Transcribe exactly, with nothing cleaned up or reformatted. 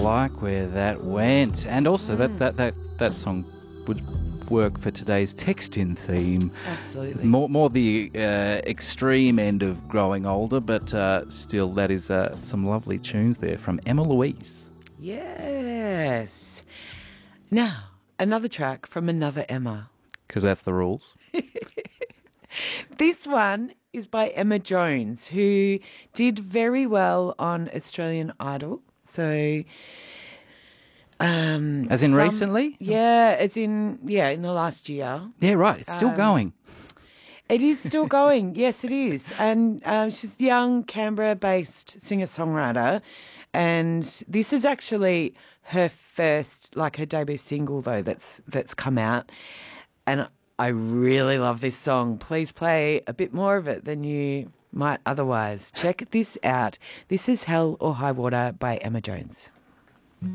like where that went. And also mm. that, that, that, that song would work for today's text-in theme. Absolutely. More more the uh, extreme end of growing older, but uh, still that is uh, some lovely tunes there from Emma Louise. Yes. Now, another track from another Emma. Because that's the rules. This one is by Emma Jones, who did very well on Australian Idol. So... Um, as in some, recently? Yeah, as in, yeah, in the last year. Yeah, right. It's still um, going. It is still going. Yes, it is. And um, she's a young Canberra-based singer-songwriter. And this is actually her first, like her debut single, though, that's that's come out. And I really love this song. Please play a bit more of it than you might otherwise. Check this out. This is Hell or High Water by Emma Jones.